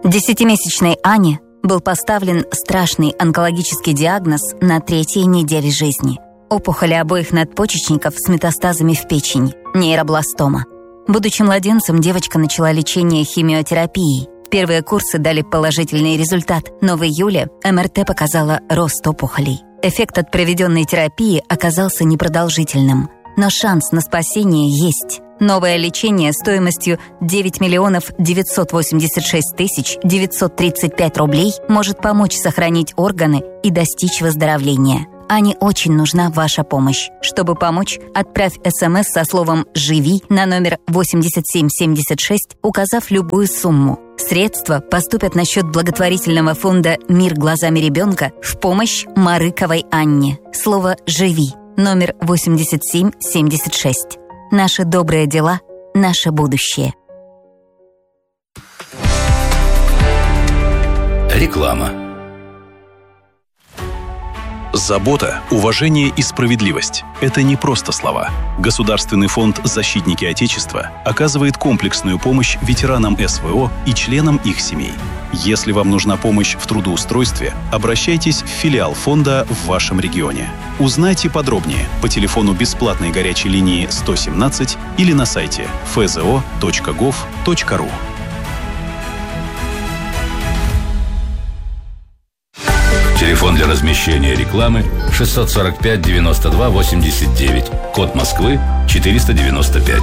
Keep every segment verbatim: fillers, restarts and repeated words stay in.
Десятимесячной Ане был поставлен страшный онкологический диагноз на третьей неделе жизни. Опухоли обоих надпочечников с метастазами в печень, нейробластома. Будучи младенцем, девочка начала лечение химиотерапией. Первые курсы дали положительный результат, но в июле эм эр тэ показала рост опухолей. Эффект от проведенной терапии оказался непродолжительным, но шанс на спасение есть. Новое лечение стоимостью девять миллионов девятьсот восемьдесят шесть тысяч девятьсот тридцать пять рублей может помочь сохранить органы и достичь выздоровления. Ане очень нужна ваша помощь. Чтобы помочь, отправь СМС со словом «Живи» на номер восемьдесят семь семьдесят шесть, указав любую сумму. Средства поступят на счет благотворительного фонда «Мир глазами ребенка» в помощь Марыковой Анне. Слово «Живи» номер восемьдесят семь семьдесят шесть. Наши добрые дела – наше будущее. Реклама. Забота, уважение и справедливость – это не просто слова. Государственный фонд «Защитники Отечества» оказывает комплексную помощь ветеранам эс вэ о и членам их семей. Если вам нужна помощь в трудоустройстве, обращайтесь в филиал фонда в вашем регионе. Узнайте подробнее по телефону бесплатной горячей линии сто семнадцать или на сайте эф зэ о точка гов точка ру. Телефон для размещения рекламы шестьсот сорок пять девяносто два восемьдесят девять. Код Москвы четыреста девяносто пять.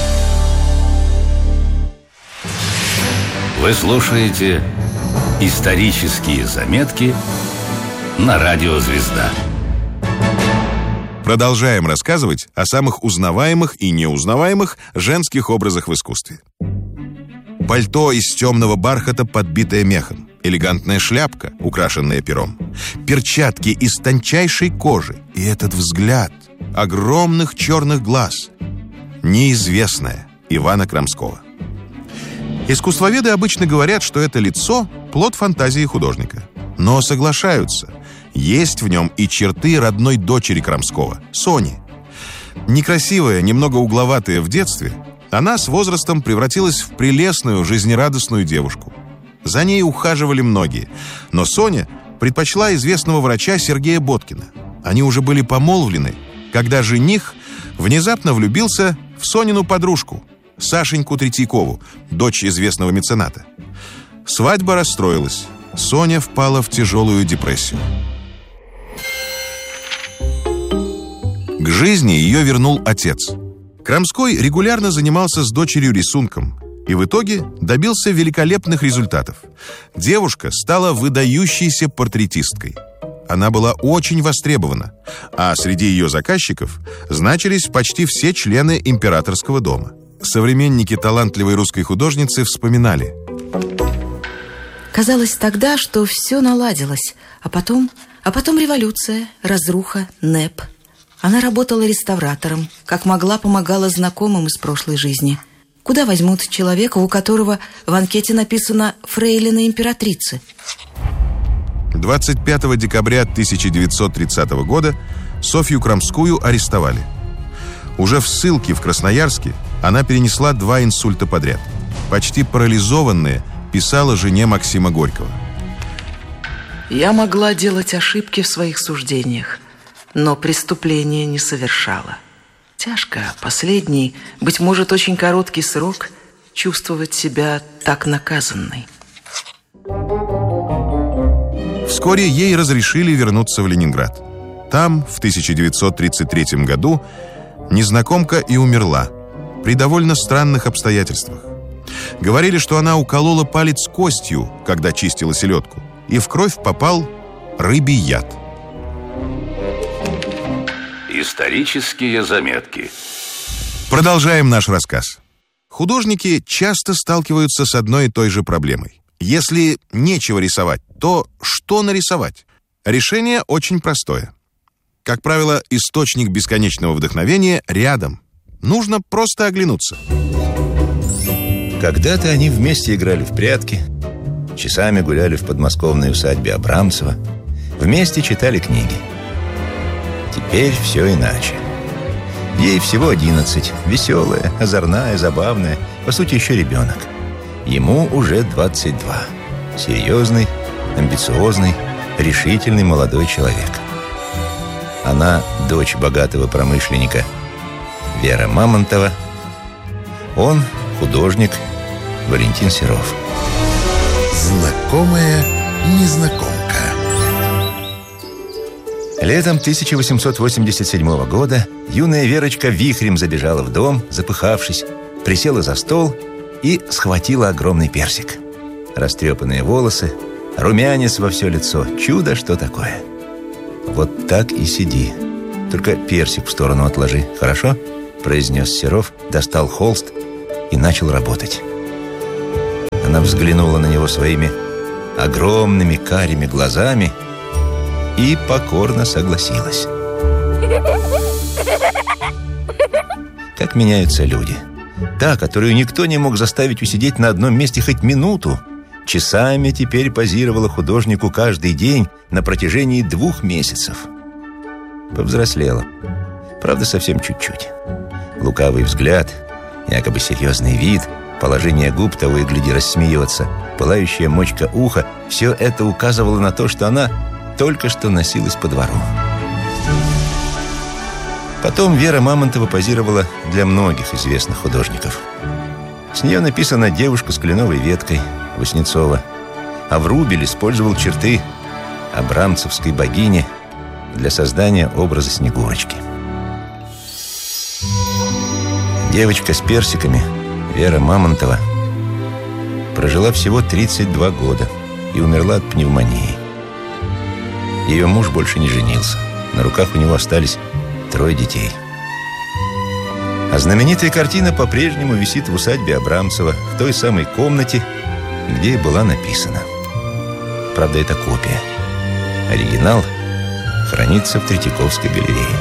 Вы слушаете «Исторические заметки» на радио «Звезда». Продолжаем рассказывать о самых узнаваемых и неузнаваемых женских образах в искусстве. Пальто из темного бархата, подбитое мехом. Элегантная шляпка, украшенная пером. Перчатки из тончайшей кожи. И этот взгляд огромных черных глаз. Неизвестная Ивана Крамского. Искусствоведы обычно говорят, что это лицо – плод фантазии художника. Но соглашаются, есть в нем и черты родной дочери Крамского – Сони. Некрасивая, немного угловатая в детстве, она с возрастом превратилась в прелестную, жизнерадостную девушку. За ней ухаживали многие, но Соня предпочла известного врача Сергея Боткина. Они уже были помолвлены, когда жених внезапно влюбился в Сонину подружку, Сашеньку Третьякову, дочь известного мецената. Свадьба расстроилась. Соня впала в тяжелую депрессию. К жизни ее вернул отец. Крамской регулярно занимался с дочерью рисунком и в итоге добился великолепных результатов. Девушка стала выдающейся портретисткой. Она была очень востребована, а среди ее заказчиков значились почти все члены императорского дома. Современники талантливой русской художницы вспоминали: казалось тогда, что все наладилось, а потом, а потом революция, разруха, НЭП. Она работала реставратором, как могла, помогала знакомым из прошлой жизни. Куда возьмут человека, у которого в анкете написано «Фрейлина императрицы»? двадцать пятого декабря тысяча девятьсот тридцатого года Софью Крамскую арестовали. Уже в ссылке в Красноярске она перенесла два инсульта подряд. Почти парализованная, писала жене Максима Горького: «Я могла делать ошибки в своих суждениях, но преступления не совершала. Тяжко последний, быть может, очень короткий срок чувствовать себя так наказанной». Вскоре ей разрешили вернуться в Ленинград. Там, в тысяча девятьсот тридцать третьем году, незнакомка и умерла при довольно странных обстоятельствах. Говорили, что она уколола палец костью, когда чистила селедку, и в кровь попал рыбий яд. Исторические заметки. Продолжаем наш рассказ. Художники часто сталкиваются с одной и той же проблемой. Если нечего рисовать, то что нарисовать? Решение очень простое. Как правило, источник бесконечного вдохновения рядом. Нужно просто оглянуться. Когда-то они вместе играли в прятки, часами гуляли в подмосковной усадьбе Абрамцева, вместе читали книги. Теперь все иначе. Ей всего одиннадцать, веселая, озорная, забавная, по сути, еще ребенок. Ему уже двадцать два. серьезный, амбициозный, решительный молодой человек. Она дочь богатого промышленника Вера Мамонтова. Он художник Валентин Серов. Знакомая незнакомка. Летом тысяча восемьсот восемьдесят седьмого года юная Верочка вихрем забежала в дом, запыхавшись, присела за стол и схватила огромный персик. Растрепанные волосы, румянец во все лицо. Чудо, что такое. «Вот так и сиди. Только персик в сторону отложи, хорошо?» произнес Серов, достал холст и начал работать. Она взглянула на него своими огромными карими глазами и покорно согласилась. Как меняются люди. Та, которую никто не мог заставить усидеть на одном месте хоть минуту, часами теперь позировала художнику каждый день на протяжении двух месяцев. Повзрослела. Правда, совсем чуть-чуть. Лукавый взгляд, якобы серьезный вид, положение губ того и гляди рассмеется, пылающая мочка уха — все это указывало на то, что она только что носилась по двору. Потом Вера Мамонтова позировала для многих известных художников. С нее написана «Девушка с кленовой веткой» Васнецова, а Врубель использовал черты абрамцевской богини для создания образа Снегурочки. Девочка с персиками, Вера Мамонтова, прожила всего тридцать два года и умерла от пневмонии. Ее муж больше не женился. На руках у него остались трое детей. А знаменитая картина по-прежнему висит в усадьбе Абрамцева, в той самой комнате, где и была написана. Правда, это копия. Оригинал хранится в Третьяковской галерее.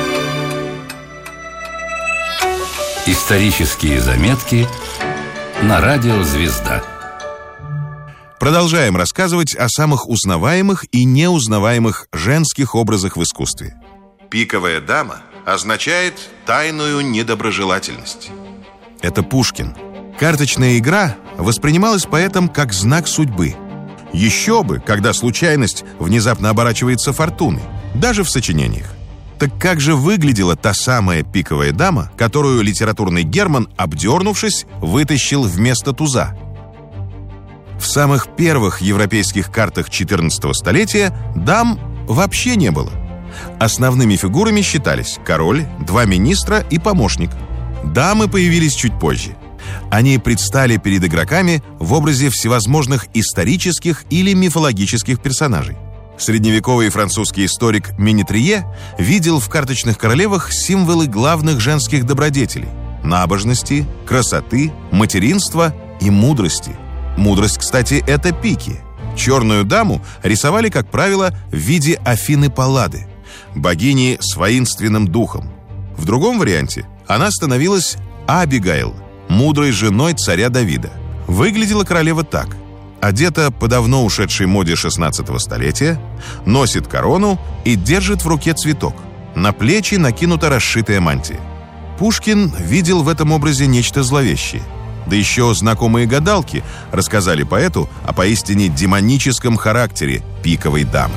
Исторические заметки на радио «Звезда». Продолжаем рассказывать о самых узнаваемых и неузнаваемых женских образах в искусстве. Пиковая дама означает тайную недоброжелательность. Это Пушкин. Карточная игра воспринималась поэтом как знак судьбы. Еще бы, когда случайность внезапно оборачивается фортуной, даже в сочинениях. Так как же выглядела та самая пиковая дама, которую литературный Герман, обдернувшись, вытащил вместо туза? В самых первых европейских картах четырнадцатого столетия дам вообще не было. Основными фигурами считались король, два министра и помощник. Дамы появились чуть позже. Они предстали перед игроками в образе всевозможных исторических или мифологических персонажей. Средневековый французский историк Менетрие видел в карточных королевах символы главных женских добродетелей – набожности, красоты, материнства и мудрости. Мудрость, кстати, это пики. Черную даму рисовали, как правило, в виде Афины Паллады, богини с воинственным духом. В другом варианте она становилась Абигаил, мудрой женой царя Давида. Выглядела королева так. Одета по давно ушедшей моде шестнадцатого столетия, носит корону и держит в руке цветок. На плечи накинута расшитая мантия. Пушкин видел в этом образе нечто зловещее. Да еще знакомые гадалки рассказали поэту о поистине демоническом характере пиковой дамы.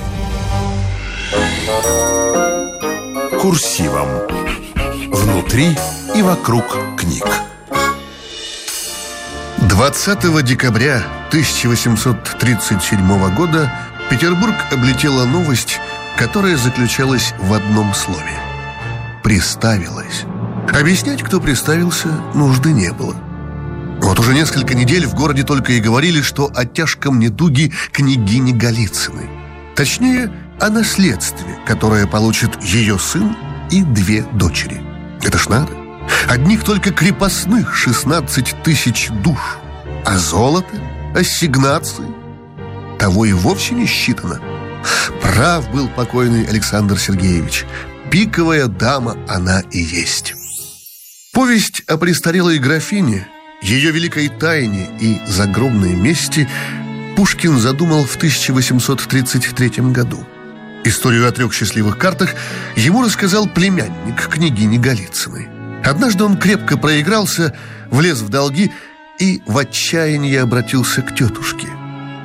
Курсивом. Внутри и вокруг книг. двадцатого декабря тысяча восемьсот тридцать седьмого года Петербург облетела новость, которая заключалась в одном слове. Приставилась. Объяснять, кто приставился, нужды не было. Вот уже несколько недель в городе только и говорили, что о тяжком недуге княгини Голицыной. Точнее, о наследстве, которое получит ее сын и две дочери. Это ж надо. Одних только крепостных шестнадцать тысяч душ. А золото, ассигнации, того и вовсе не считано. Прав был покойный Александр Сергеевич. Пиковая дама она и есть. Повесть о престарелой графине, ее великой тайне и загробной мести Пушкин задумал в тысяча восемьсот тридцать третьем году. Историю о трех счастливых картах ему рассказал племянник княгини Голицыной. Однажды он крепко проигрался, влез в долги и в отчаянии обратился к тетушке.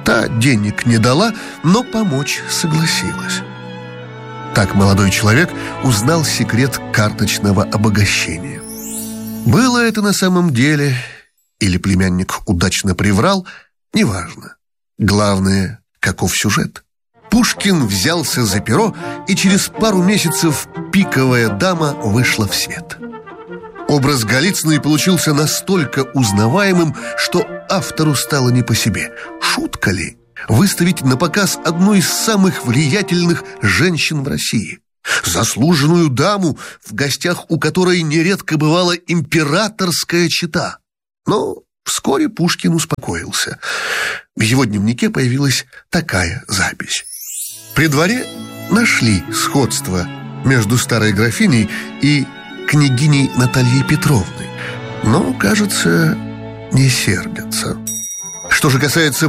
Та денег не дала, но помочь согласилась. Так молодой человек узнал секрет карточного обогащения. Было это на самом деле, или племянник удачно приврал, неважно. Главное, каков сюжет. Пушкин взялся за перо, и через пару месяцев «Пиковая дама» вышла в свет. Образ Голицыной получился настолько узнаваемым, что автору стало не по себе. Шутка ли выставить на показ одну из самых влиятельных женщин в России? Заслуженную даму, в гостях у которой нередко бывала императорская чета. Но вскоре Пушкин успокоился. В его дневнике появилась такая запись. При дворе нашли сходство между старой графиней и княгиней Натальей Петровной, но, кажется, не сердятся. Что же касается